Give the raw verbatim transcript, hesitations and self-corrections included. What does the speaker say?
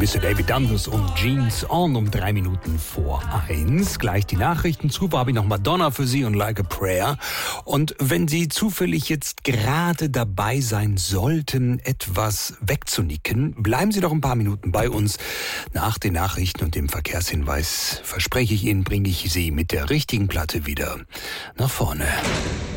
Mister David Dundas und Jeans On um drei Minuten vor eins. Gleich die Nachrichten. Zuvor habe ich noch Madonna für Sie und Like a Prayer. Und wenn Sie zufällig jetzt gerade dabei sein sollten, etwas wegzunicken, bleiben Sie doch ein paar Minuten bei uns. Nach den Nachrichten und dem Verkehrshinweis verspreche ich Ihnen, bringe ich Sie mit der richtigen Platte wieder nach vorne.